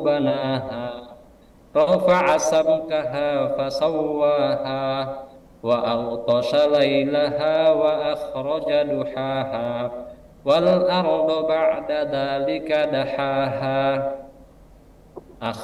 بناها رفع سمكها فسواها وأغطش ليلها وأخرج دحاها والأرض بعد ذلك دحاها